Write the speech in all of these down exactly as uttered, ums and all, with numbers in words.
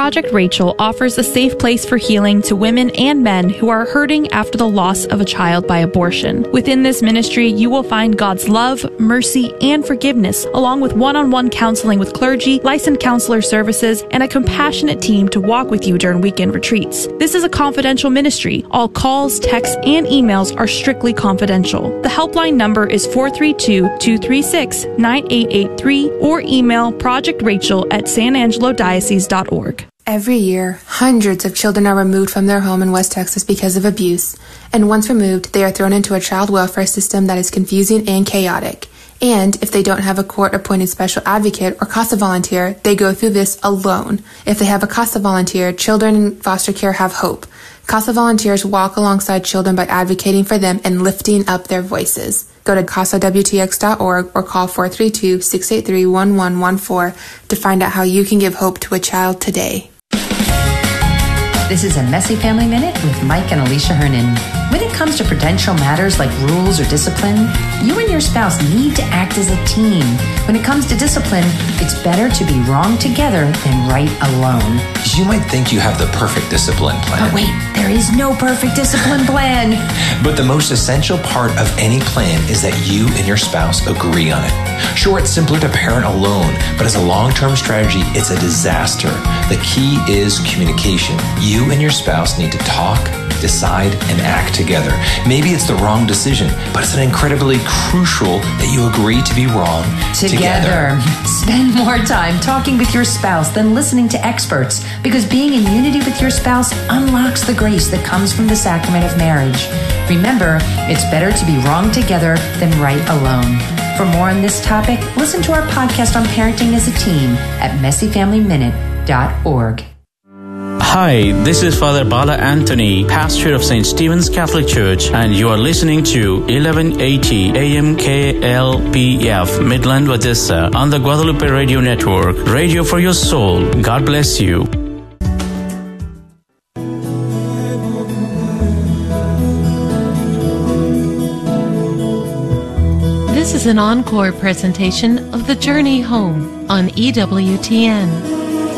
Project Rachel offers a safe place for healing to women and men who are hurting after the loss of a child by abortion. Within this ministry, you will find God's love, mercy, and forgiveness, along with one-on-one counseling with clergy, licensed counselor services, and a compassionate team to walk with you during weekend retreats. This is a confidential ministry. All calls, texts, and emails are strictly confidential. The helpline number is four three two, two three six, nine eight eight three or email project rachel at san angelo diocese dot org. Every year, hundreds of children are removed from their home in West Texas because of abuse, and once removed, they are thrown into a child welfare system that is confusing and chaotic. And if they don't have a court-appointed special advocate or CASA volunteer, they go through this alone. If they have a CASA volunteer, children in foster care have hope. CASA volunteers walk alongside children by advocating for them and lifting up their voices. Go to casa w t x dot org or call four three two, six eight three, one one one four to find out how you can give hope to a child today. This is a Messy Family Minute with Mike and Alicia Hernan. When it comes to prudential matters like rules or discipline, you and your spouse need to act as a team. When it comes to discipline, it's better to be wrong together than right alone. You might think you have the perfect discipline plan. But wait, there is no perfect discipline plan. But the most essential part of any plan is that you and your spouse agree on it. Sure, it's simpler to parent alone, but as a long-term strategy, it's a disaster. The key is communication. You and your spouse need to talk, decide, and act together. Maybe it's the wrong decision, but it's an incredibly crucial that you agree to be wrong together. Together. Spend more time talking with your spouse than listening to experts, because being in unity with your spouse unlocks the grace that comes from the sacrament of marriage. Remember, it's better to be wrong together than right alone. For more on this topic, listen to our podcast on parenting as a team at messy family minute dot org. Hi, this is Father Bala Anthony, pastor of Saint Stephen's Catholic Church, and you are listening to eleven eighty A M K L P F, Midland, Odessa, on the Guadalupe Radio Network. Radio for your soul. God bless you. This is an encore presentation of The Journey Home on E W T N.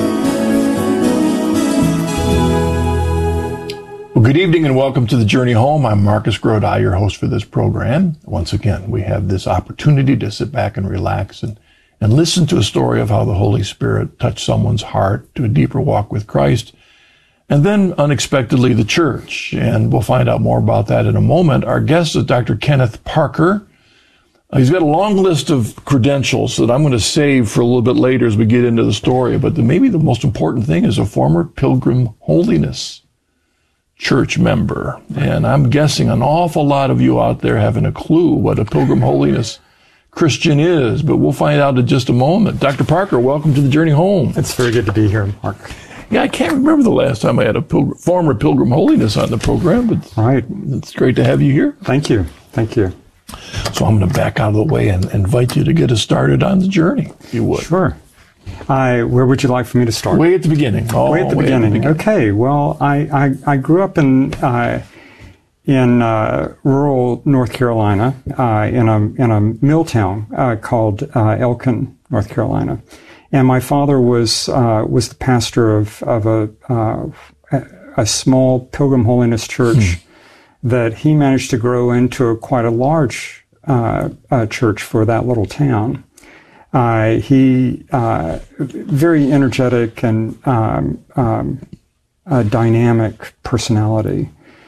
Well, good evening and welcome to The Journey Home. I'm Marcus Grodi, your host for this program. Once again, we have this opportunity to sit back and relax and, and listen to a story of how the Holy Spirit touched someone's heart to a deeper walk with Christ, and then unexpectedly the church. And we'll find out more about that in a moment. Our guest is Doctor Kenneth Parker. He's got a long list of credentials that I'm going to save for a little bit later as we get into the story, but the, maybe the most important thing is a former Pilgrim Holiness church member. And I'm guessing an awful lot of you out there haven't a clue what a Pilgrim Holiness Christian is, but we'll find out in just a moment. Doctor Parker, welcome to The Journey Home. It's very good to be here, Mark. Yeah, I can't remember the last time I had a pilgrim, former Pilgrim Holiness on the program, but right. It's great to have you here. Thank you. Thank you. So I'm going to back out of the way and invite you to get us started on the journey, if you would. Sure. I, where would you like for me to start? Way at the beginning. Oh, way at the, way beginning. At the beginning. Okay. Well, I, I, I grew up in uh, in uh, rural North Carolina, uh, in a in a mill town uh, called uh, Elkin, North Carolina, and my father was uh, was the pastor of of a uh, a small Pilgrim Holiness church hmm. that he managed to grow into a, quite a large uh, uh, church for that little town. Uh, he, uh, very energetic and um, um, a dynamic personality.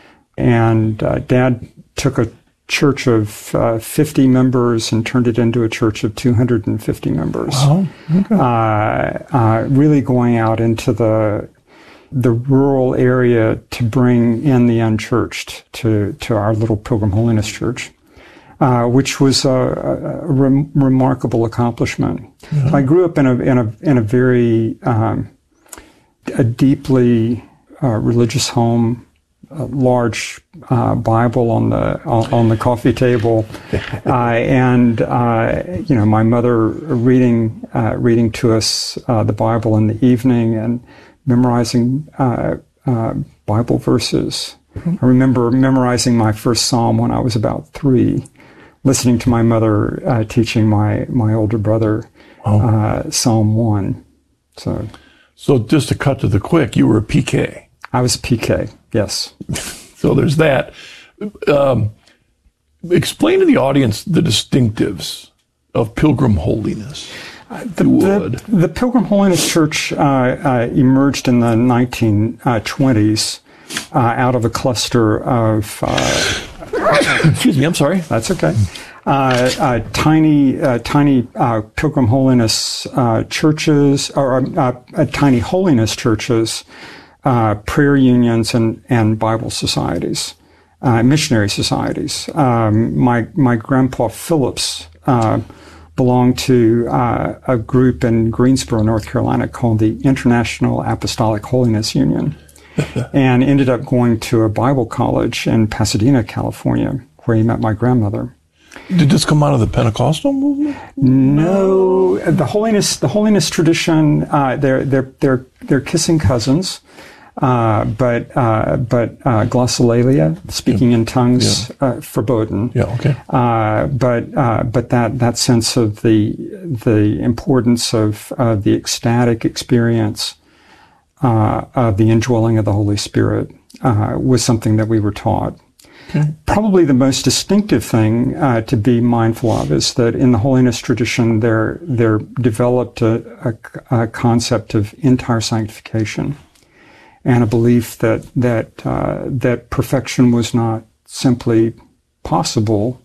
And uh, Dad took a church of uh, fifty members and turned it into a church of two hundred fifty members. Wow. Okay. Uh, uh, really going out into the the rural area to bring in the unchurched to, to our little Pilgrim Holiness Church. Uh, which was a, a rem- remarkable accomplishment. Yeah. I grew up in a in a in a very um, a deeply uh, religious home, a large uh, Bible on the on, on the coffee table, uh, and uh, you know my mother reading uh, reading to us uh, the Bible in the evening and memorizing uh, uh, Bible verses. Mm-hmm. I remember memorizing my first Psalm when I was about three. Listening to my mother uh, teaching my, my older brother wow. uh, Psalm one. So, So just to cut to the quick, you were a P K. I was a P K, yes. So there's that. Um, explain to the audience the distinctives of Pilgrim Holiness. Uh, the, the, the Pilgrim Holiness Church uh, uh, emerged in the nineteen twenties uh, out of a cluster of... Uh, Excuse me, I'm sorry. That's okay. Uh, uh, tiny, uh, tiny uh, Pilgrim Holiness uh, churches, or uh, uh, tiny holiness churches, uh, prayer unions, and, and Bible societies, uh, missionary societies. Um, my my grandpa Phillips uh, belonged to uh, a group in Greensboro, North Carolina, called the International Apostolic Holiness Union, and ended up going to a Bible college in Pasadena, California, where he met my grandmother. Did this come out of the Pentecostal movement? No, the holiness, the holiness tradition. Uh, they're they're they're they're kissing cousins, uh, but uh, but uh, glossolalia, speaking yeah. in tongues, yeah. uh, verboten. Yeah, okay. Uh, but uh, but that that sense of the the importance of uh, the ecstatic experience uh, of the indwelling of the Holy Spirit uh, was something that we were taught. Okay. Probably the most distinctive thing uh, to be mindful of is that in the holiness tradition, there there developed a, a, a concept of entire sanctification, and a belief that that uh, that perfection was not simply possible,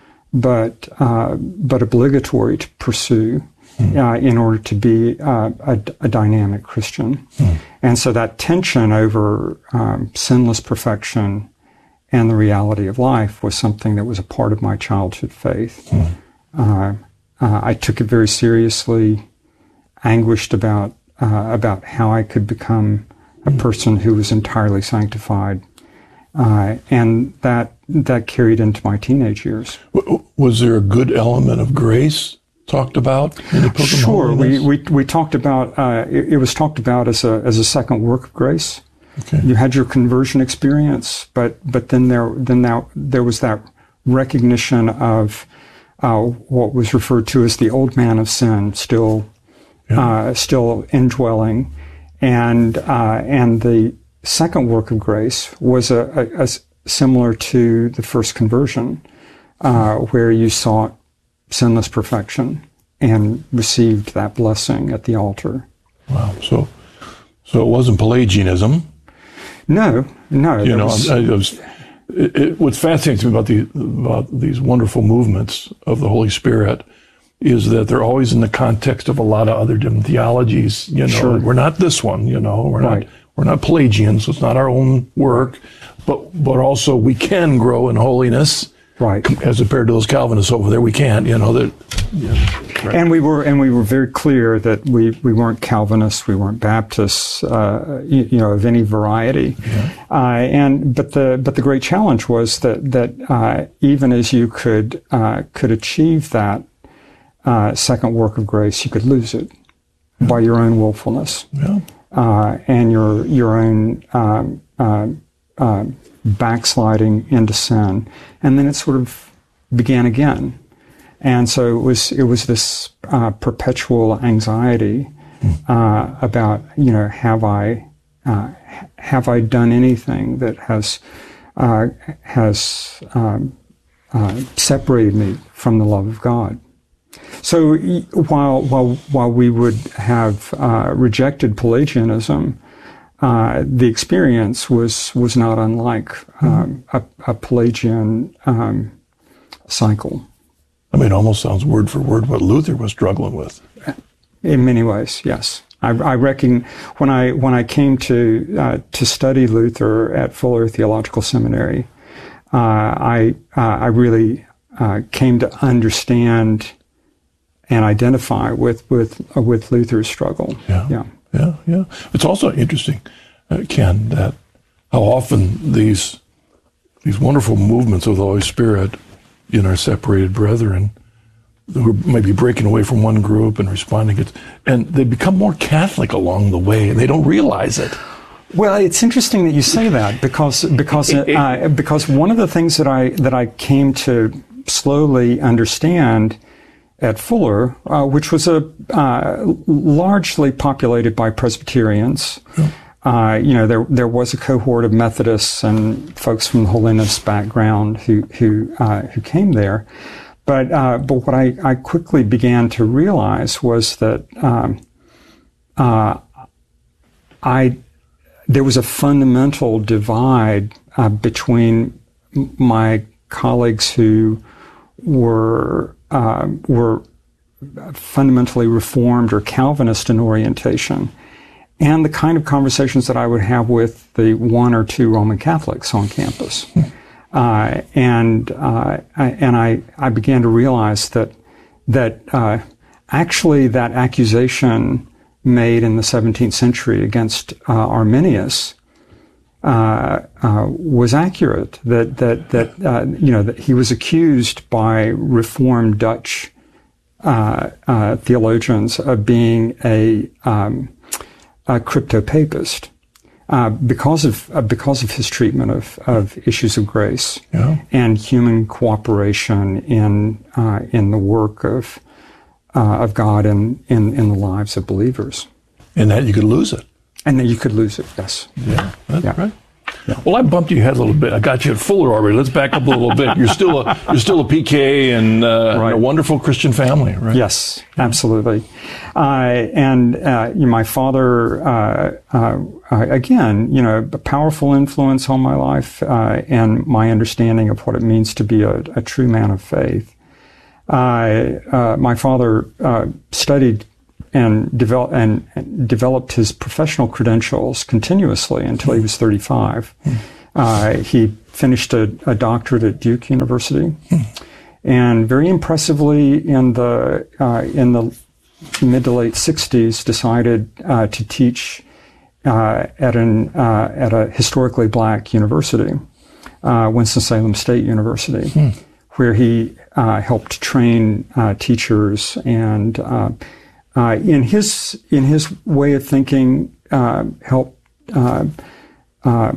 but uh, but obligatory to pursue mm. uh, in order to be uh, a, a dynamic Christian. Mm. And so that tension over um, sinless perfection and the reality of life was something that was a part of my childhood faith. Mm. Uh, uh, I took it very seriously, anguished about uh, about how I could become a mm. person who was entirely sanctified, uh, and that that carried into my teenage years. Was there a good element of grace talked about in the Pilgrim Sure, Holiness? we, we we talked about uh, it, it was talked about as a as a second work of grace. Okay. You had your conversion experience, but but then there then now there was that recognition of uh, what was referred to as the old man of sin, still yeah. uh, still indwelling, and uh, and the second work of grace was a, a, a similar to the first conversion, uh, where you sought sinless perfection and received that blessing at the altar. Wow! So so it wasn't Pelagianism. No, no. You know, was, I, I was, it, it, what's fascinating to me about, the, about these wonderful movements of the Holy Spirit is that they're always in the context of a lot of other different theologies. You know, sure. We're not this one. You know, we're right. not we're not Pelagian, so it's not our own work. But but also we can grow in holiness. Right. As compared to those Calvinists over there, we can't. You know that. Yeah, right. And we were, and we were very clear that we, we weren't Calvinists, we weren't Baptists, uh, you, you know, of any variety. Yeah. Uh, and but the but the great challenge was that that uh, even as you could uh, could achieve that uh, second work of grace, you could lose it yeah. by your own willfulness yeah. uh, and your your own. Um, uh, uh, backsliding into sin, and then it sort of began again, and so it was it was this uh, perpetual anxiety uh, about you know have I uh, have I done anything that has uh, has um, uh, separated me from the love of God. So while while while we would have uh, rejected Pelagianism, Uh, the experience was was not unlike um, a, a Pelagian um, cycle. I mean, it almost sounds word for word what Luther was struggling with. In many ways, yes. I, I reckon when I when I came to uh, to study Luther at Fuller Theological Seminary, uh, I uh, I really uh, came to understand and identify with with uh, with Luther's struggle. Yeah. Yeah. Yeah, yeah. It's also interesting, uh, Ken, that how often these these wonderful movements of the Holy Spirit in our separated brethren who are maybe breaking away from one group and responding, it, and they become more Catholic along the way, and they don't realize it. Well, it's interesting that you say that because because uh, because one of the things that I that I came to slowly understand at Fuller, uh, which was a uh, largely populated by Presbyterians. Yeah. Uh, you know, there there was a cohort of Methodists and folks from the holiness background who who uh, who came there, but uh, but what I, I quickly began to realize was that um, uh, I there was a fundamental divide uh, between my colleagues who were uh, were fundamentally Reformed or Calvinist in orientation, and the kind of conversations that I would have with the one or two Roman Catholics on campus. Uh, and uh, I, and I, I began to realize that that uh, actually that accusation made in the seventeenth century against uh, Arminius uh, uh, was accurate. That that that uh, you know that he was accused by Reformed Dutch uh, uh, theologians of being a um, a crypto-papist, uh, because of uh, because of his treatment of, of issues of grace yeah. and human cooperation in uh, in the work of uh, of God and in, in the lives of believers. And that you could lose it. And that you could lose it. Yes. Yeah. That's yeah. right. Yeah. Well, I bumped your head a little bit. I got you at Fuller already. Let's back up a little bit. You're still a you're still a P K and, uh, right. and a wonderful Christian family, right? Yes, absolutely. Uh, and uh, you know, my father, uh, uh, again, you know, a powerful influence on my life uh, and my understanding of what it means to be a, a true man of faith. Uh, uh, my father uh, studied and, develop, and, and developed his professional credentials continuously until he was thirty-five. Mm. Uh, he finished a, a doctorate at Duke University, mm. and very impressively, in the uh, in the mid to late sixties, decided uh, to teach uh, at an uh, at a historically black university, uh, Winston-Salem State University, mm. where he uh, helped train uh, teachers and. Uh, Uh, in his in his way of thinking, uh, helped uh, uh,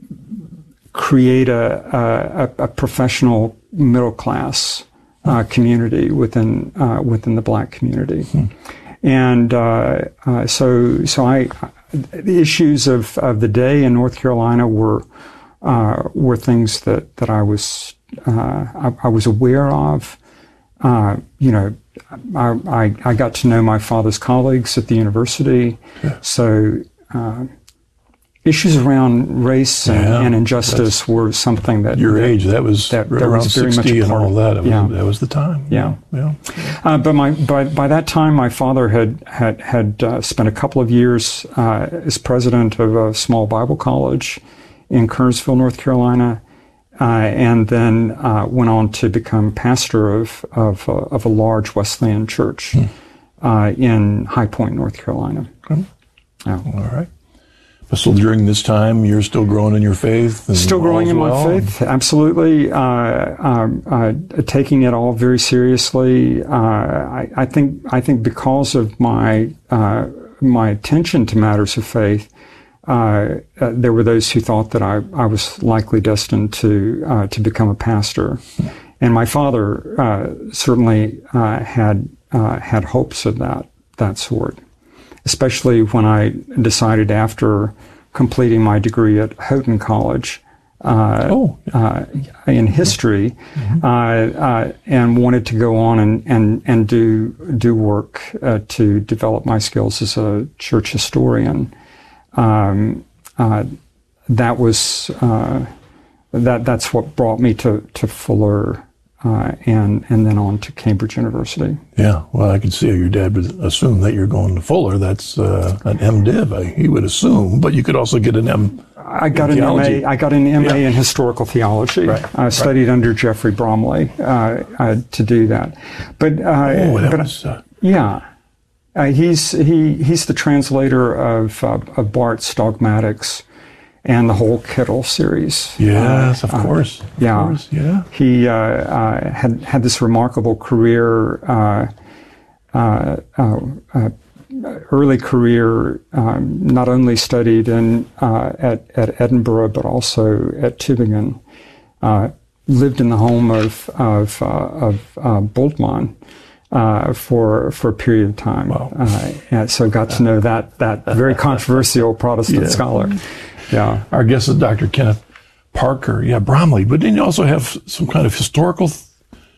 create a, a, a professional middle class uh, community within uh, within the black community, mm. and uh, uh, so so I the issues of, of the day in North Carolina were uh, were things that that I was uh, I, I was aware of, uh, you know. I, I, I got to know my father's colleagues at the university, yeah. so uh, issues around race and, yeah, and injustice were something that your age that was that, that around was very sixty much and all that. It was, yeah. that was the time. Yeah, yeah. yeah. Uh, but my by by that time, my father had had had uh, spent a couple of years uh, as president of a small Bible college in Kernersville, North Carolina. Uh, and then uh, went on to become pastor of of, uh, of a large Wesleyan church hmm. uh, in High Point, North Carolina. Okay. Yeah. All right. But so during this time, you're still growing in your faith? And still growing in well? my faith, absolutely. Uh, um, uh, taking it all very seriously. Uh, I, I think I think because of my uh, my attention to matters of faith. Uh, uh, there were those who thought that I, I was likely destined to uh, to become a pastor, and my father uh, certainly uh, had uh, had hopes of that that sort. Especially when I decided after completing my degree at Houghton College uh, oh, yeah. uh, in history, mm-hmm. uh, uh, and wanted to go on and and and do do work uh, to develop my skills as a church historian. Um, uh, that was uh, that. That's what brought me to to Fuller, uh, and and then on to Cambridge University. Yeah, well, I can see how your dad would assume that you're going to Fuller. That's uh, an MDiv. I, he would assume, but you could also get an M. I got an theology. M A. I got an M A yeah. in historical theology. Right. I studied right. under Jeffrey Bromley uh, uh, to do that. But uh, oh, that but, was uh, yeah. Uh, he's he he's the translator of uh, of Barth's Dogmatics and the whole Kittel series. Yes, uh, of course. Uh, yeah, of course, yeah. He uh, uh, had had this remarkable career, uh, uh, uh, uh, early career. Um, not only studied in uh, at at Edinburgh, but also at Tübingen. Uh, lived in the home of of uh, of uh, Bultmann. uh, for for a period of time. Wow. Uh, and so got to know that that very controversial Protestant Yeah. scholar. Yeah. Our guest is Doctor Kenneth Parker. Yeah, Bromley. But didn't you also have some kind of historical? Th-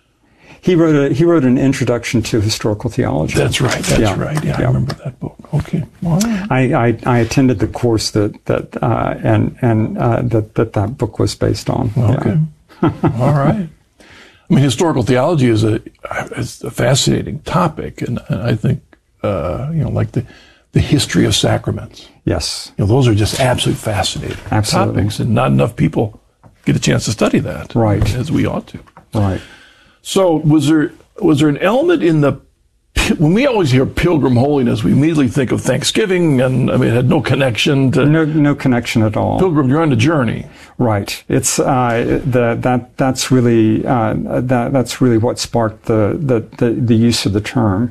He wrote a he wrote an introduction to historical theology. That's right. That's Yeah. right. Yeah, Yeah. I remember that book. Okay. All right. I, I, I attended the course that that uh, and and uh, that, that that book was based on. Okay. Yeah. All right. I mean, historical theology is a is a fascinating topic, and, and I think uh, you know, like the the history of sacraments. Yes. You know, those are just absolutely fascinating Absolutely. topics, and not enough people get a chance to study that, Right. as we ought to. Right. So, was there was there an element in the when we always hear pilgrim holiness, we immediately think of Thanksgiving, and I mean, it had no connection to No no connection at all. pilgrim. You're on the journey. Right. It's uh, the, that that's really uh, that that's really what sparked the the, the, the use of the term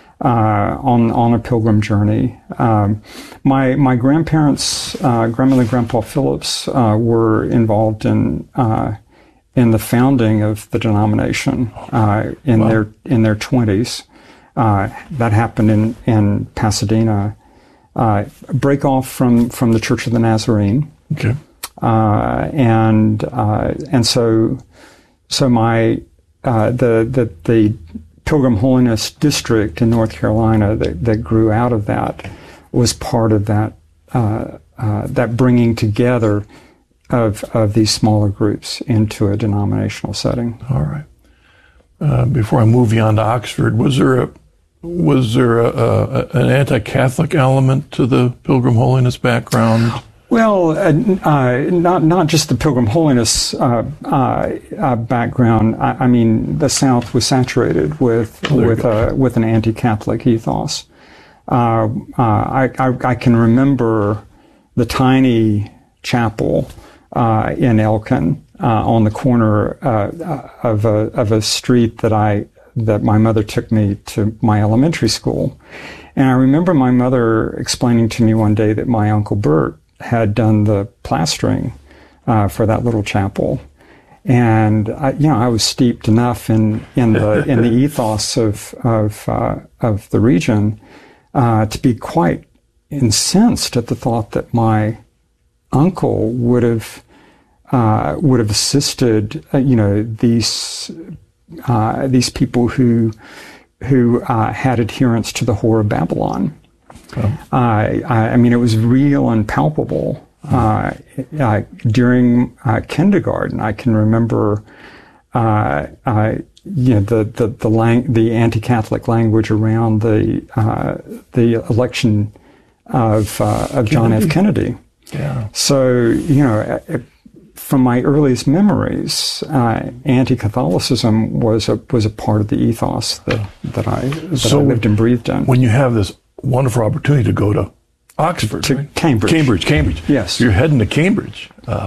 uh, on on a pilgrim journey. Um, my my grandparents, uh, Grandmother and Grandpa Phillips, uh, were involved in uh, in the founding of the denomination uh, in Wow. their in their twenties. Uh, that happened in in Pasadena. Uh, break off from from the Church of the Nazarene. Okay. Uh, and uh, and so so my uh, the the the Pilgrim Holiness District in North Carolina that, that grew out of that was part of that uh, uh, that bringing together of of these smaller groups into a denominational setting. All right. Uh, before I move you on to Oxford, was there a was there a, a, an anti-Catholic element to the Pilgrim Holiness background? Well, uh, uh, not not just the Pilgrim Holiness uh, uh, uh, background. I, I mean, the South was saturated with Oh, there you with go. a with an anti-Catholic ethos. Uh, uh, I, I I can remember the tiny chapel uh, in Elkin uh, on the corner uh, of a of a street that I that my mother took me to my elementary school, and I remember my mother explaining to me one day that my Uncle Bert had done the plastering uh, for that little chapel, and I, you know I was steeped enough in in the in the ethos of of uh, of the region uh, to be quite incensed at the thought that my uncle would have uh, would have assisted uh, you know these uh, these people who who uh, had adherence to the whore of Babylon. Uh, I, I mean, it was real and palpable. Uh, uh, during uh, kindergarten, I can remember, uh, uh, you know, the the the, lang- the anti-Catholic language around the uh, the election of uh, of John F. Kennedy. Yeah. So, you know, from my earliest memories, uh, anti-Catholicism was a was a part of the ethos that that I that So I lived and breathed in. When you have this wonderful opportunity to go to Oxford, To right? Cambridge. Cambridge, Cambridge. Yes. You're heading to Cambridge, uh,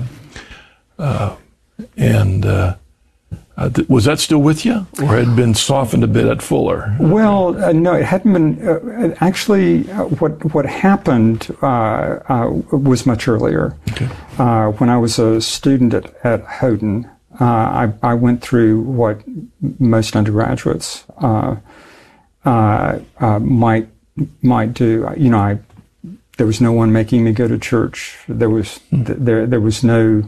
uh, and uh, uh, th- was that still with you, or had it been softened a bit at Fuller? Well, uh, no, it hadn't been. Uh, actually, uh, what what happened uh, uh, was much earlier. Okay. Uh, when I was a student at, at Houghton, uh, I, I went through what most undergraduates uh, uh, uh, might might do. You know, I there was no one making me go to church. There was th- there there was no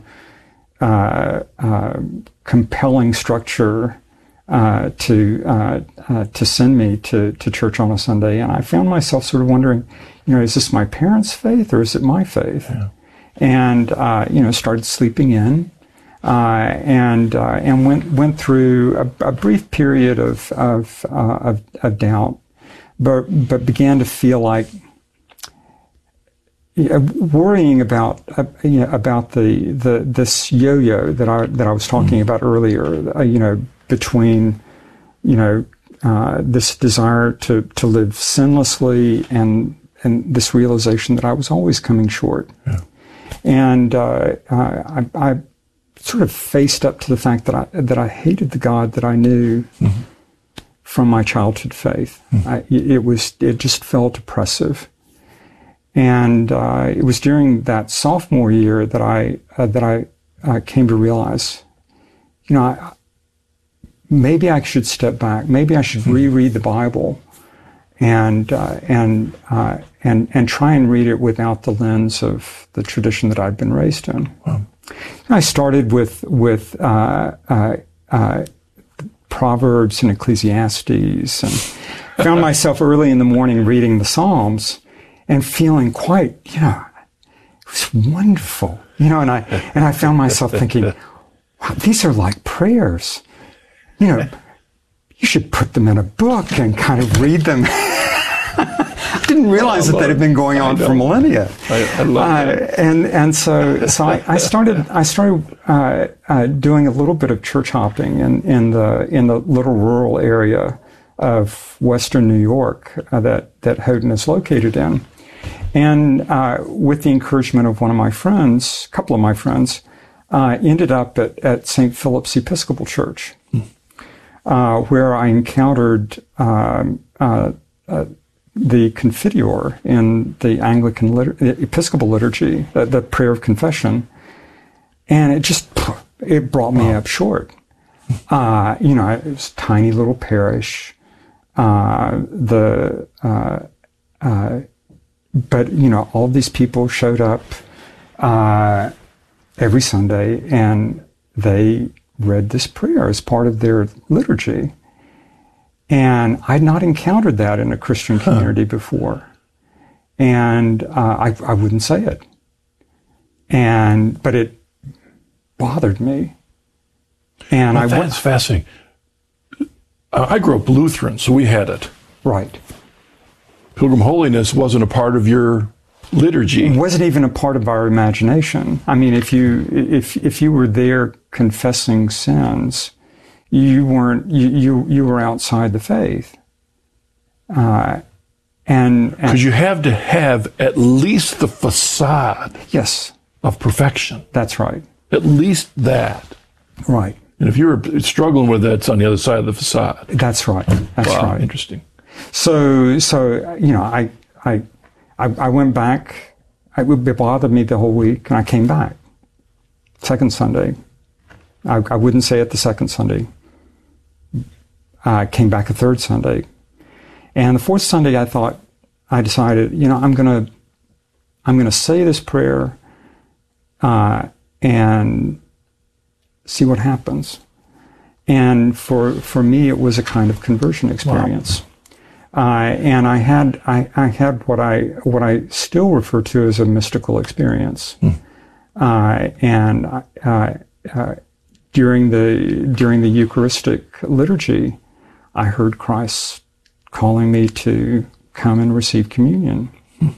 uh, uh, compelling structure uh, to uh, uh, to send me to to church on a Sunday, and I found myself sort of wondering, you know, is this my parents' faith or is it my faith? Yeah. And uh, you know, started sleeping in, uh, and uh, and went went through a, a brief period of of, uh, of of doubt, but but began to feel like yeah, worrying about uh, you know, about the, the this yo-yo that I that I was talking about earlier. Uh, you know, between you know uh, this desire to to live sinlessly and and this realization that I was always coming short. Yeah. And uh, I, I sort of faced up to the fact that I that I hated the God that I knew mm-hmm. from my childhood faith. Mm-hmm. I, it was it just felt oppressive, and uh, it was during that sophomore year that I uh, that I uh, came to realize, you know, I, maybe I should step back. Maybe I should reread the Bible and uh, and uh, and and try and read it without the lens of the tradition that I'd been raised in. Wow. I started with with uh, uh, uh, Proverbs and Ecclesiastes, and found myself early in the morning reading the Psalms and feeling quite, you know, it was wonderful, you know. And I and I found myself thinking, wow, these are like prayers. You know, you should put them in a book and kind of read them. I didn't realize that that had been going on for millennia. I, I love uh, that. And and so so I, I started I started uh, uh, doing a little bit of church hopping in, in the in the little rural area of Western New York uh, that that Houghton is located in, and uh, with the encouragement of one of my friends, a couple of my friends, uh, ended up at at Saint Philip's Episcopal Church. Uh, where I encountered um, uh, uh, the Confiteor in the Anglican liter- the Episcopal liturgy, uh, the prayer of confession, and it just it brought me up short. Uh, you know, it was a tiny little parish. Uh, the uh, uh, but you know, all of these people showed up uh, every Sunday, and they read this prayer as part of their liturgy. And I'd not encountered that in a Christian community huh. before. And uh, I, I wouldn't say it. And but it bothered me. And well, I that's went, fascinating. Uh, I grew up Lutheran, so we had it. Right. Pilgrim Holiness wasn't a part of your liturgy. It wasn't even a part of our imagination. I mean, if you if if you were there confessing sins, you weren't you you, you were outside the faith. Uh, and because you have to have at least the facade. Yes. Of perfection. That's right. At least that. Right. And if you were struggling with that, it's on the other side of the facade. That's right. That's wow, right. Interesting. So so you know, I I. I, I went back. It would bothered me the whole week, and I came back. Second Sunday, I, I wouldn't say it the second Sunday. I came back a third Sunday, and the fourth Sunday, I thought, I decided, you know, I'm gonna, I'm gonna say this prayer, uh, and see what happens. And for for me, it was a kind of conversion experience. Wow. Uh, and I had I, I had what I what I still refer to as a mystical experience, hmm. uh, and uh, uh, during the during the Eucharistic liturgy, I heard Christ calling me to come and receive communion, hmm.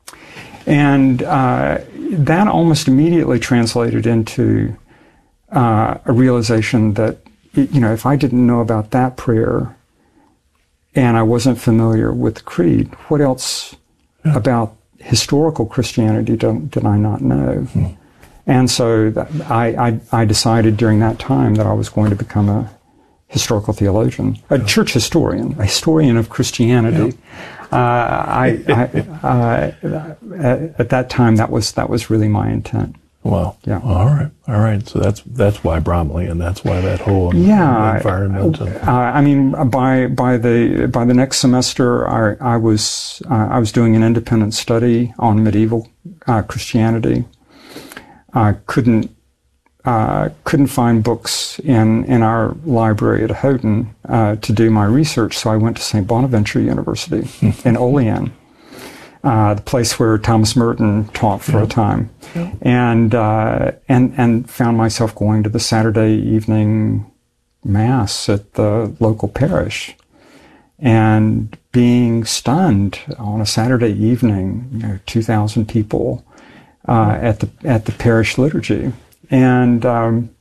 and uh, that almost immediately translated into uh, a realization that, you know, if I didn't know about that prayer, and I wasn't familiar with the creed, what else yeah. about historical Christianity did, did I not know? Mm. And so that I, I, I decided during that time that I was going to become a historical theologian, a yeah. church historian, a historian of Christianity. Yeah. Uh, I, I uh, at that time, that was that was really my intent. Wow. Yeah. All right. All right. So that's that's why Bromley, and that's why that whole yeah, environment. Uh, I mean, by by the by the next semester, I I was uh, I was doing an independent study on medieval uh, Christianity. I couldn't uh, couldn't find books in in our library at Houghton uh, to do my research, so I went to Saint Bonaventure University in Olean. Uh, the place where Thomas Merton taught for yeah. a time, yeah. and uh, and and found myself going to the Saturday evening mass at the local parish, and being stunned on a Saturday evening, you know, two thousand people uh, at the at the parish liturgy, and um,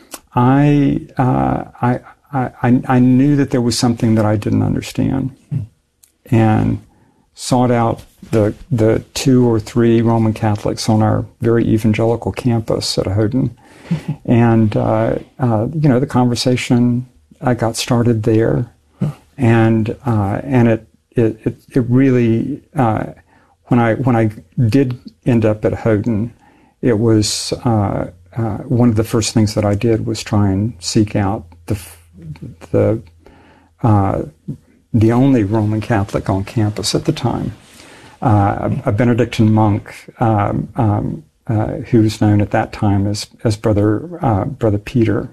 I, uh, I I I knew that there was something that I didn't understand, mm. and sought out the the two or three Roman Catholics on our very evangelical campus at Houghton, and uh, uh, you know, the conversation I got started there, and uh, and it it it, it really uh, when I when I did end up at Houghton, it was uh, uh, one of the first things that I did was try and seek out the the uh, the only Roman Catholic on campus at the time, uh, a, a Benedictine monk um, um, uh, who was known at that time as as Brother uh, Brother Peter.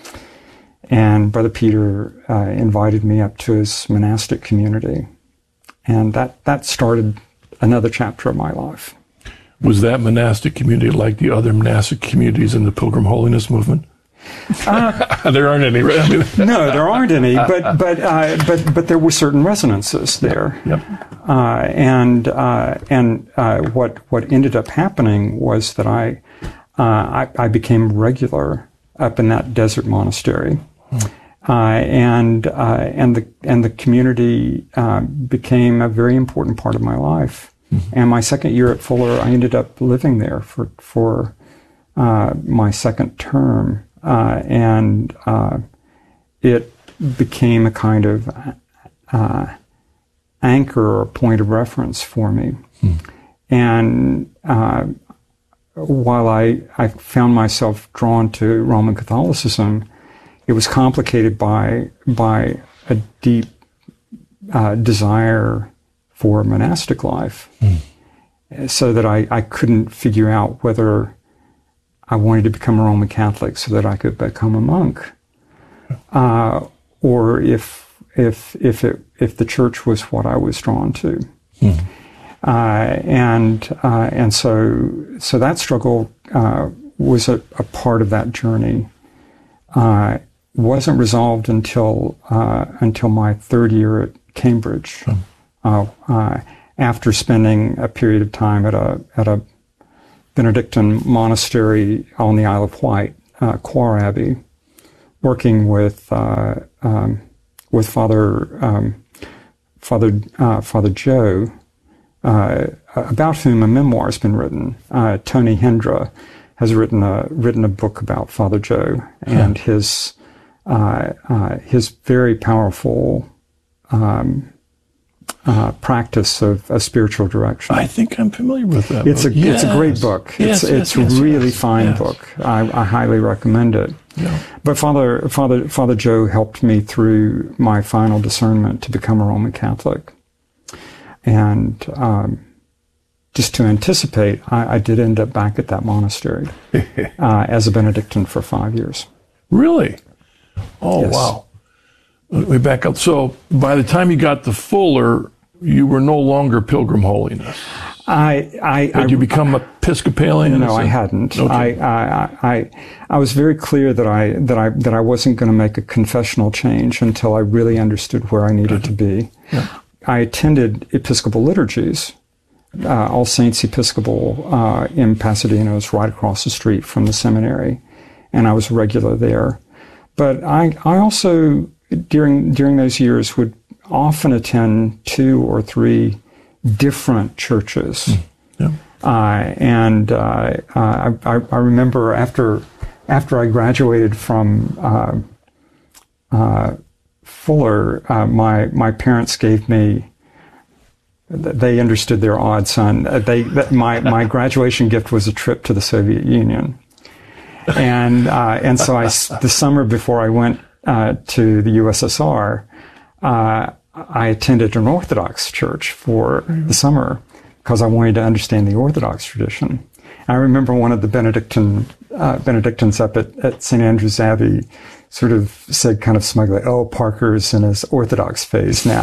And Brother Peter uh, invited me up to his monastic community, and that that started another chapter of my life. Was that monastic community like the other monastic communities in the Pilgrim Holiness movement? Uh, there aren't any, right? No, there aren't any, but but uh, but but there were certain resonances there. Yep. Uh, and uh, and uh, what what ended up happening was that I, uh, I I became regular up in that desert monastery, hmm. uh, and uh, and the and the community uh, became a very important part of my life. Mm-hmm. And my second year at Fuller, I ended up living there for for uh, my second term. Uh, and uh, it became a kind of uh, anchor or point of reference for me. Hmm. And uh, while I, I found myself drawn to Roman Catholicism, it was complicated by by a deep uh, desire for monastic life, hmm. so that I, I couldn't figure out whether I wanted to become a Roman Catholic so that I could become a monk, uh, or if if if it if the church was what I was drawn to, hmm. uh, and uh, and so so that struggle uh, was a, a part of that journey. Uh, wasn't resolved until uh, until my third year at Cambridge, hmm. uh, uh, after spending a period of time at a at a Benedictine monastery on the Isle of Wight, uh, Quar Abbey, working with uh, um, with Father um, Father uh, Father Joe, uh, about whom a memoir has been written. Uh, Tony Hendra has written a written a book about Father Joe and huh. his uh, uh, his very powerful Um, Uh, practice of a spiritual direction. I think I'm familiar with that it's book. A, yes. It's a great book. Yes, it's yes, it's yes, a really yes, fine yes. book. I, I highly recommend it. Yeah. But Father, Father, Father Joe helped me through my final discernment to become a Roman Catholic. And um, just to anticipate, I, I did end up back at that monastery uh, as a Benedictine for five years. Really? Oh, yes. Wow. Let me back up. So by the time you got to Fuller, you were no longer Pilgrim Holiness. I, I, Had I, you become Episcopalian? No, I hadn't. Okay. I, I, I, I was very clear that I that I that I wasn't going to make a confessional change until I really understood where I needed to be. Yeah. I attended Episcopal liturgies. Uh, All Saints Episcopal uh, in Pasadena is right across the street from the seminary, and I was regular there. But I, I also during during those years would often attend two or three different churches. Mm, yeah. uh, and uh, uh, I, I remember after after I graduated from uh, uh, Fuller, uh, my my parents gave me. They understood their odd son. They my my graduation gift was a trip to the Soviet Union, and uh, and so I the summer before I went uh, to the U S S R. Uh, I attended an Orthodox church for mm-hmm. the summer because I wanted to understand the Orthodox tradition. And I remember one of the Benedictine uh, Benedictines up at, at Saint Andrew's Abbey sort of said kind of smugly, "Oh, Parker's in his Orthodox phase now."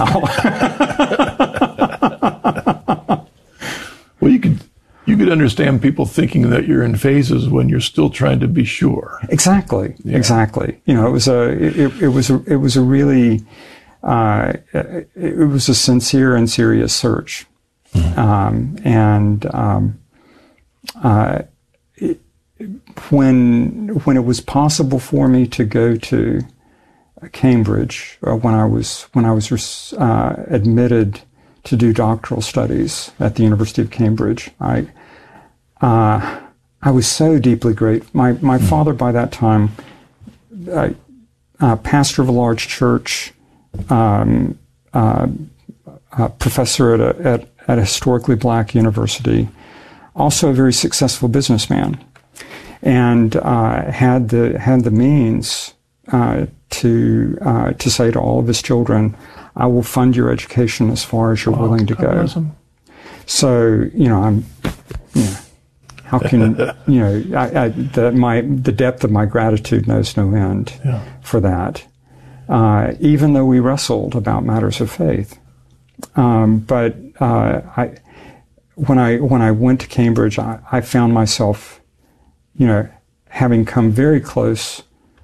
Well, you could you could understand people thinking that you're in phases when you're still trying to be sure. Exactly, yeah. exactly. You know, it was a it, it was a, it was a really Uh, it, it was a sincere and serious search. Mm-hmm. Um, and um, uh, it, when when it was possible for me to go to Cambridge, uh, when I was when I was uh, admitted to do doctoral studies at the University of Cambridge, I uh, I was so deeply grateful. My my mm-hmm. father by that time, uh, uh, pastor of a large church. Um, uh, uh, professor at a, at, at a historically black university, also a very successful businessman, and uh, had the had the means uh, to uh, to say to all of his children, "I will fund your education as far as you're wow, willing to go." Awesome. So you know, I'm, you know, how can you know, I, I, the, my the depth of my gratitude knows no end yeah. for that. Uh, even though we wrestled about matters of faith, um, but uh, I, when I when I went to Cambridge, I, I found myself, you know, having come very close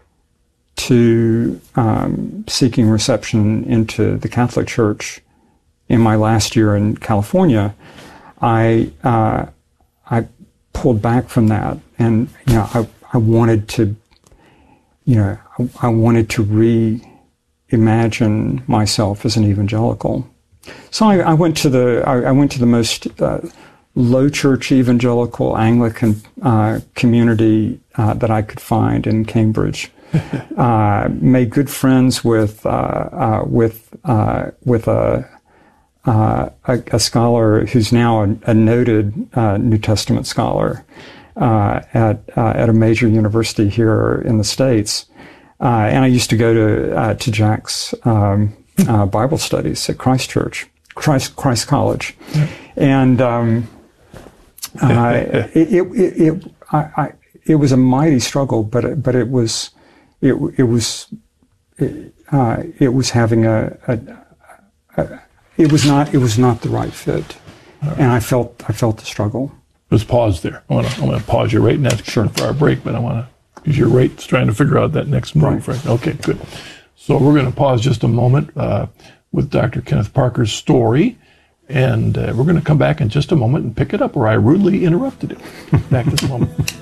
to um, seeking reception into the Catholic Church in my last year in California. I uh, I pulled back from that, and you know, I I wanted to, you know, I, I wanted to reimagine myself as an evangelical. So I, I went to the I, I went to the most uh, low church evangelical Anglican uh, community uh, that I could find in Cambridge. uh, made good friends with uh, uh, with uh, with a, uh, a a scholar who's now a, a noted uh, New Testament scholar uh, at uh, at a major university here in the States. Uh, and I used to go to uh, to Jack's um, uh, Bible studies at Christ Church, Christ Christ College, yeah. and um, uh, it, it, it, it, I, I, it was a mighty struggle, but it, but it was it it was it, uh, it was having a, a, a it was not it was not the right fit, right. And I felt I felt the struggle. Let's pause there. I want to I'm going to pause you right now sure. for our break, but I want to. Because you're right, trying to figure out that next move, right? right? Okay, good. So we're going to pause just a moment uh, with Doctor Kenneth Parker's story, and uh, we're going to come back in just a moment and pick it up where I rudely interrupted it. Back this moment.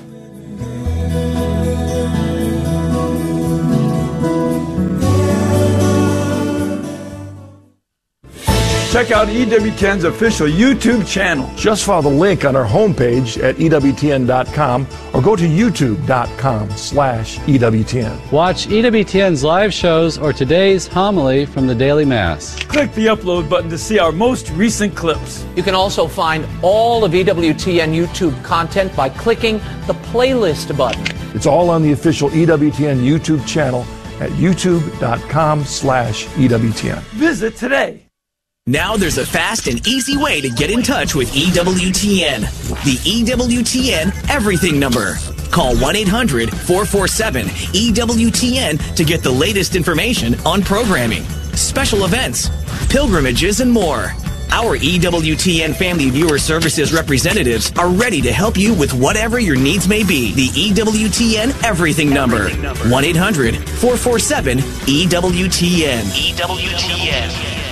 Check out E W T N's official YouTube channel. Just follow the link on our homepage at E W T N dot com or go to YouTube dot com slash E W T N. Watch E W T N's live shows or today's homily from the Daily Mass. Click the upload button to see our most recent clips. You can also find all of E W T N YouTube content by clicking the playlist button. It's all on the official E W T N YouTube channel at YouTube dot com slash E W T N. Visit today. Now there's a fast and easy way to get in touch with E W T N. The E W T N Everything number. Call one eight hundred four four seven E W T N to get the latest information on programming, special events, pilgrimages, and more. Our E W T N Family Viewer Services representatives are ready to help you with whatever your needs may be. The E W T N Everything number. one eight hundred four four seven E W T N. E W T N.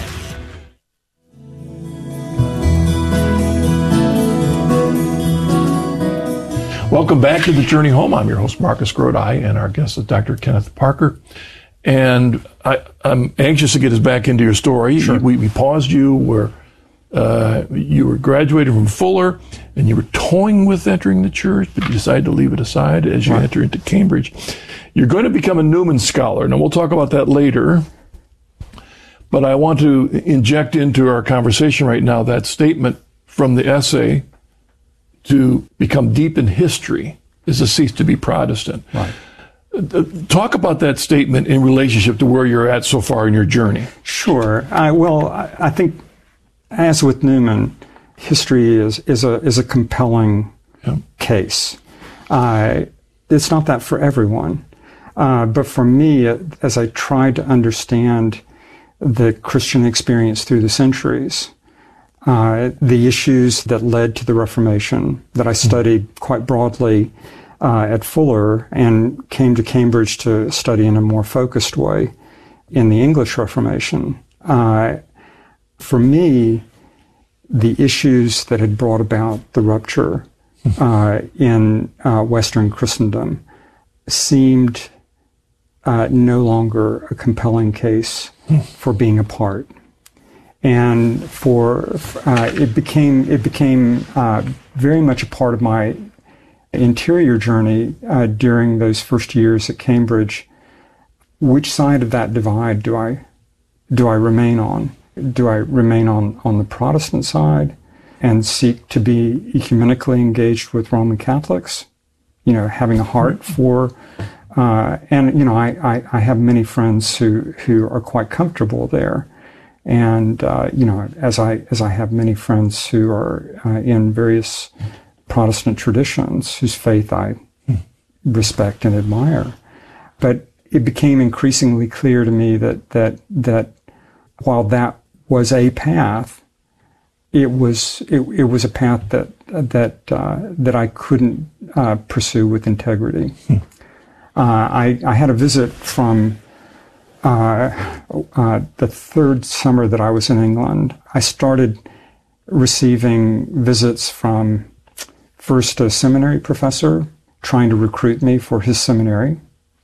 Welcome back to The Journey Home. I'm your host, Marcus Grodi, and our guest is Doctor Kenneth Parker. And I, I'm anxious to get us back into your story. Sure. We, we paused you where uh, you were graduated from Fuller, and you were toying with entering the church, but you decided to leave it aside as you right. enter into Cambridge. You're going to become a Newman Scholar. Now, we'll talk about that later. But I want to inject into our conversation right now that statement from the essay, to become deep in history is to cease to be Protestant. Right. Uh, talk about that statement in relationship to where you're at so far in your journey. Sure. I, well, I, I think, as with Newman, history is is a is a compelling yeah. case. Uh, it's not that for everyone, uh, but for me, as I tried to understand the Christian experience through the centuries. Uh, the issues that led to the Reformation that I studied quite broadly uh, at Fuller and came to Cambridge to study in a more focused way in the English Reformation. Uh, for me, the issues that had brought about the rupture uh, in uh, Western Christendom seemed uh, no longer a compelling case for being apart. And for uh, it became it became uh, very much a part of my interior journey uh, during those first years at Cambridge. Which side of that divide do I do I remain on? Do I remain on, on the Protestant side and seek to be ecumenically engaged with Roman Catholics? You know, having a heart for Uh, and, you know, I, I, I have many friends who, who are quite comfortable there. And, uh, you know, as I, as I have many friends who are uh, in various Protestant traditions whose faith I respect and admire. But it became increasingly clear to me that, that, that while that was a path, it was, it, it was a path that, that, uh, that I couldn't uh, pursue with integrity. Hmm. Uh, I, I had a visit from Uh, uh, the third summer that I was in England. I started receiving visits from first a seminary professor trying to recruit me for his seminary,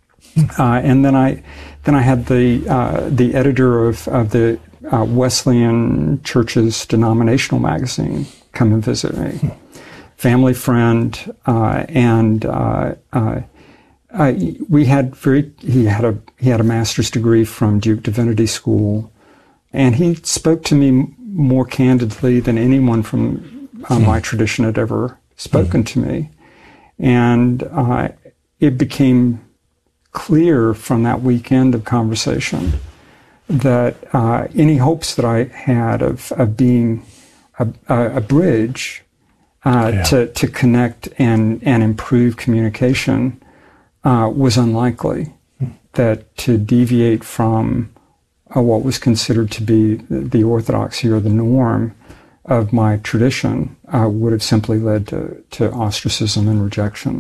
uh, and then I then I had the uh, the editor of, of the uh, Wesleyan Church's denominational magazine come and visit me, family friend, uh, and. Uh, uh, Uh, we had very, he had a, he had a master's degree from Duke Divinity School, and he spoke to me more candidly than anyone from uh, my tradition had ever spoken to me. And, uh, it became clear from that weekend of conversation that, uh, any hopes that I had of, of being a, a, a bridge, uh, yeah. to, to connect and, and improve communication Uh, was unlikely. Hmm. That to deviate from uh, what was considered to be the orthodoxy or the norm of my tradition uh, would have simply led to, to ostracism and rejection.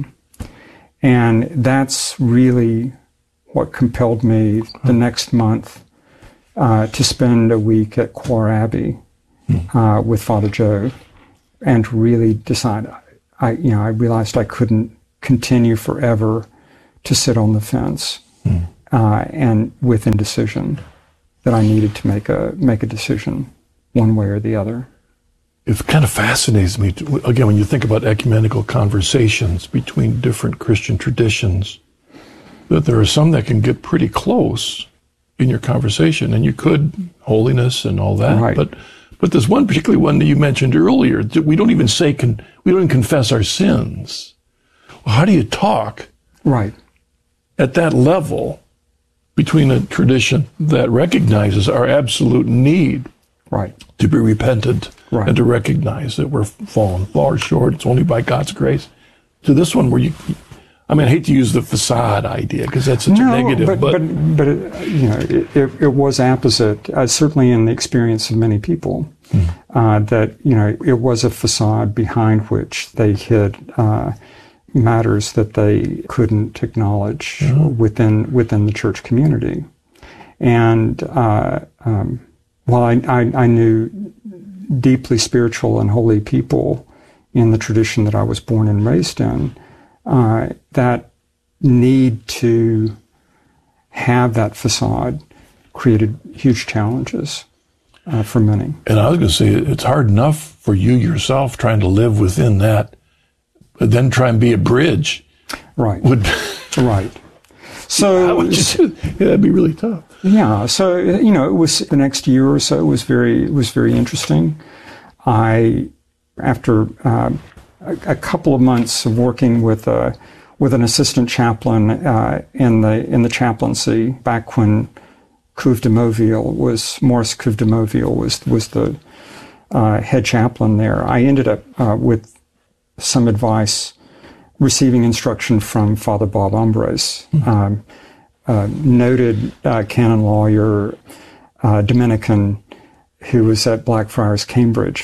And that's really what compelled me the next month uh, to spend a week at Quar Abbey hmm. uh, with Father Joe, and to really decide. I, you know, I realized I couldn't continue forever to sit on the fence, mm. uh, and with indecision, that I needed to make a make a decision one way or the other. It kind of fascinates me, to, again, when you think about ecumenical conversations between different Christian traditions, that there are some that can get pretty close in your conversation, and you could, holiness and all that, right. but but there's one particularly one that you mentioned earlier, that we don't even say, con, we don't even confess our sins. Well, how do you talk? Right. At that level, between a tradition that recognizes our absolute need, right, to be repentant, right, and to recognize that we're fallen far short, it's only by God's grace, to this one where you, I mean, I hate to use the facade idea because that's such no, a negative, but but but, but it, you know, it, it, it was apposite, uh, certainly in the experience of many people, mm. uh, that you know it was a facade behind which they hid. Uh, matters that they couldn't acknowledge yeah. within within the church community. And uh, um, while I, I, I knew deeply spiritual and holy people in the tradition that I was born and raised in, uh, that need to have that facade created huge challenges uh, for many. And I was going to say, it's hard enough for you yourself trying to live within that, but then try and be a bridge. Right. Would right. So how would you do? Yeah, that'd be really tough. Yeah. So, you know, it was the next year or so, it was very, it was very interesting. I, after uh, a, a couple of months of working with a, with an assistant chaplain uh, in the in the chaplaincy back when Couve de Mauville was Maurice Couve de Mauville was was the uh, head chaplain there. I ended up uh, with some advice, receiving instruction from Father Bob Umbrace, mm-hmm. um, uh, noted uh, canon lawyer, uh, Dominican, who was at Blackfriars, Cambridge.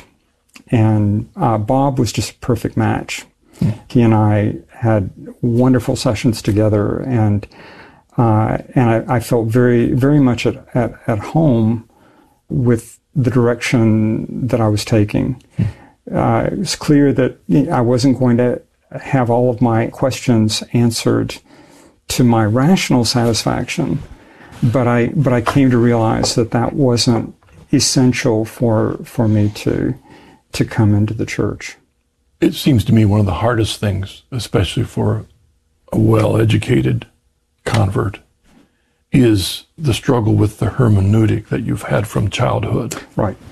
And uh, Bob was just a perfect match. Mm-hmm. He and I had wonderful sessions together, and uh, and I, I felt very, very much at, at, at home with the direction that I was taking. Mm-hmm. Uh, it was clear that I wasn't going to have all of my questions answered to my rational satisfaction, but I but I came to realize that that wasn't essential for for me to to come into the church. It seems to me one of the hardest things, especially for a well-educated convert, is the struggle with the hermeneutic that you've had from childhood. Right.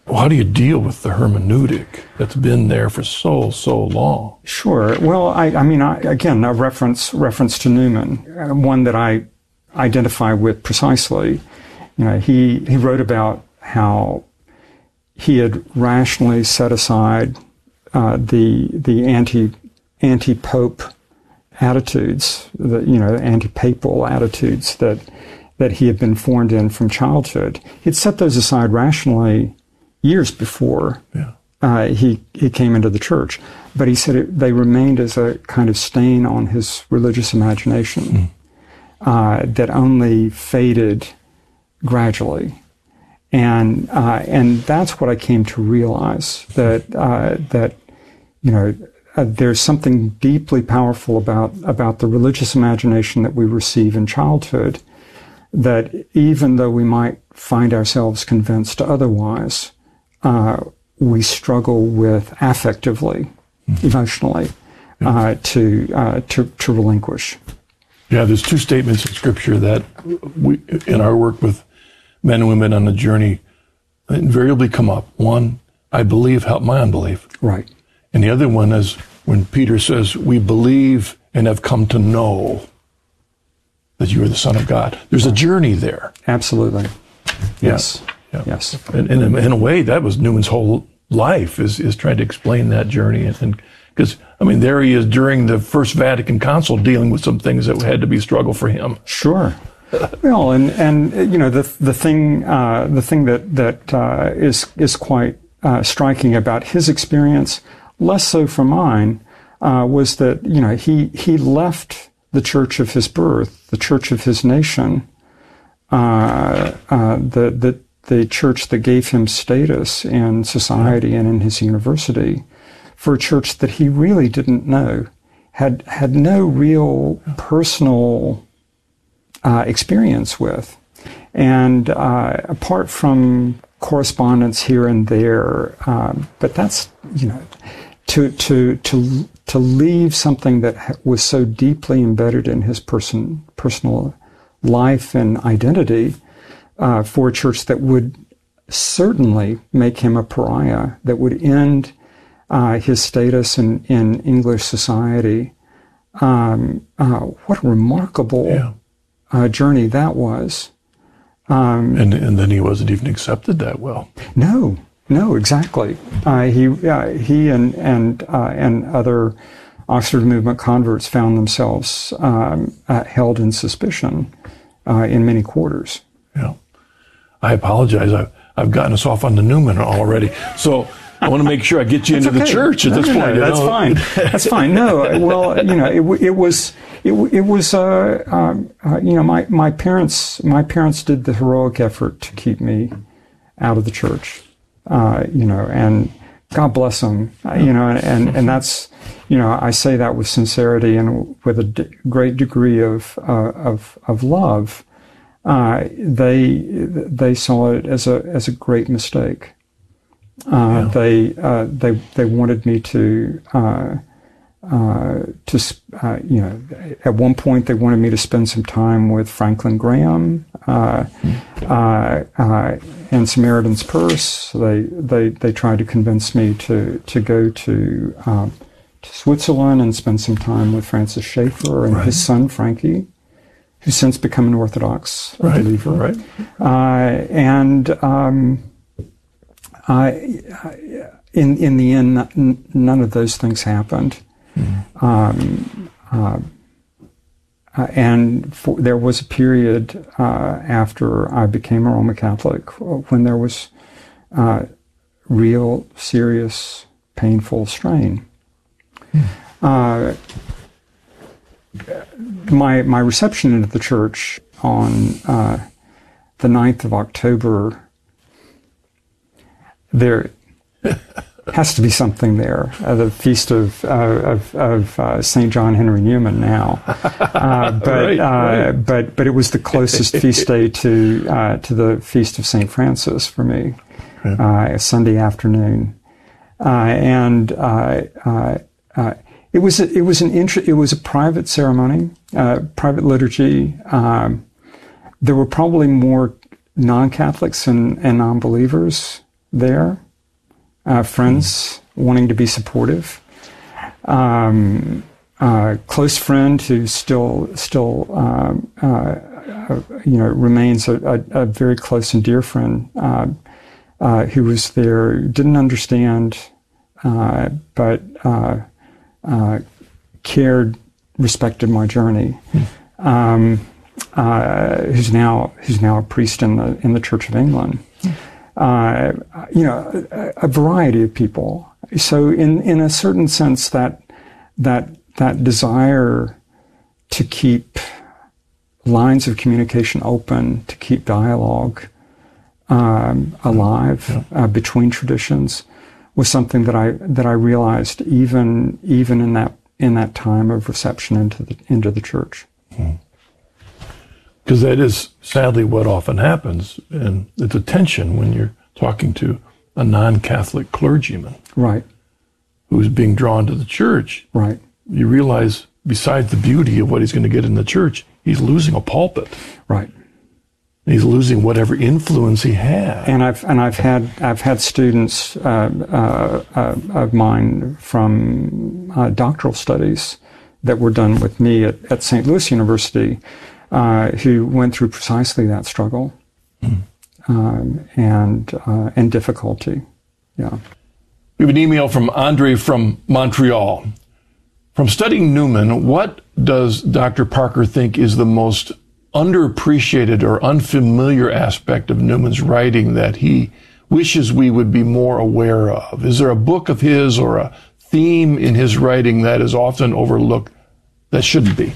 how do you deal with the hermeneutic that's been there for so, so long? Sure. Well, I, I mean, I, again, a reference reference to Newman, uh, one that I identify with precisely. You know, he, he wrote about how he had rationally set aside uh, the the anti anti pope attitudes, the you know anti papal attitudes that that he had been formed in from childhood. He'd set those aside rationally years before yeah. uh, he he came into the church, but he said it, they remained as a kind of stain on his religious imagination mm. uh, that only faded gradually. And uh, and that's what I came to realize, that uh, that you know uh, there's something deeply powerful about about the religious imagination that we receive in childhood, that even though we might find ourselves convinced otherwise, uh, we struggle with affectively, mm-hmm. emotionally, yeah. uh, to uh, to to relinquish. Yeah, there's two statements in Scripture that we, in our work with men and women on the journey, invariably come up. One, I believe, help my unbelief. Right. And the other one is when Peter says, we believe and have come to know that you are the Son of God. There's a journey there. Absolutely. Yes. Yeah. Yes. And, and in a way, that was Newman's whole life, is, is trying to explain that journey. And because, I mean, there he is during the First Vatican Council dealing with some things that had to be a struggle for him. Sure. Well, and, and you know the the thing uh, the thing that that uh, is is quite uh, striking about his experience, less so for mine, uh, was that you know he he left the church of his birth, the church of his nation, uh, uh, the the the church that gave him status in society and in his university, for a church that he really didn't know, had had no real personal Uh, experience with. And uh, apart from correspondence here and there, um, but that's, you know, to, to, to, to leave something that was so deeply embedded in his person, personal life and identity uh, for a church that would certainly make him a pariah, that would end uh, his status in, in English society. Um, uh, what a remarkable yeah. Uh, journey that was. Um, and and then he wasn't even accepted that well. No, no, exactly. Uh, he uh, he and and uh, and other Oxford movement converts found themselves um, uh, held in suspicion uh, in many quarters. Yeah, I apologize. I've I've gotten us off on the Newman already. So I want to make sure I get you into okay. the church at no, this no, point. No, that's know? fine. That's fine. No, well, you know, it, it was, it, it was, uh, um, uh, you know, my, my parents, my parents did the heroic effort to keep me out of the church, uh, you know, and God bless them, uh, you know, and, and, and that's, you know, I say that with sincerity and with a d- great degree of, uh, of, of love. Uh, they, they saw it as a, as a great mistake. Uh, yeah. They uh, they they wanted me to uh, uh, to uh, you know at one point they wanted me to spend some time with Franklin Graham uh, uh, uh, and Samaritan's Purse. They they they tried to convince me to to go to uh, to Switzerland and spend some time with Francis Schaeffer and right. his son Frankie, who's since become an Orthodox right. believer. Right. Uh, and um, Uh, in in the end, n- none of those things happened, mm-hmm. um, uh, uh, and for, there was a period uh, after I became a Roman Catholic when there was uh, real, serious, painful strain. Mm. Uh, my my reception into the church on uh, the ninth of October. There has to be something there. Uh, the feast of uh, of, of uh, Saint John Henry Newman now, uh, but right, uh, right. but but it was the closest feast day to uh, to the feast of Saint Francis for me, yeah. uh, a Sunday afternoon, uh, and uh, uh, uh, it was a, it was an int- it was a private ceremony, uh, private liturgy. Um, there were probably more non-Catholics and, and non-believers there, uh, friends mm. wanting to be supportive, um, uh, close friend who still still um, uh, uh, you know remains a, a, a very close and dear friend uh, uh, who was there, didn't understand, uh, but uh, uh, cared, respected my journey. Mm. Um, Uh, who's now who's now a priest in the in the Church of England. Uh, you know, a, a variety of people. So, in in a certain sense, that that that desire to keep lines of communication open, to keep dialogue um, alive yeah. uh, between traditions, was something that I that I realized even even in that in that time of reception into the into the church. Mm. Because that is sadly what often happens, and it's a tension when you're talking to a non-Catholic clergyman, right, who's being drawn to the church. Right. You realize, besides the beauty of what he's going to get in the church, he's losing a pulpit. Right. He's losing whatever influence he had. And I've and I've had I've had students uh, uh, uh, of mine from uh, doctoral studies that were done with me at, at Saint Louis University. Uh, who went through precisely that struggle mm. um, and uh, and difficulty. Yeah. We have an email from Andre from Montreal. From studying Newman, what does Doctor Parker think is the most underappreciated or unfamiliar aspect of Newman's writing that he wishes we would be more aware of? Is there a book of his or a theme in his writing that is often overlooked that shouldn't be?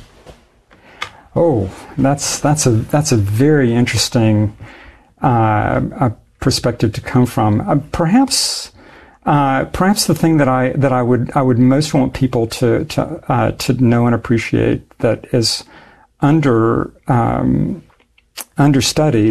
Oh, that's that's a that's a very interesting uh, a perspective to come from. Uh, perhaps, uh, perhaps the thing that I that I would I would most want people to to uh, to know and appreciate that is under um, understudied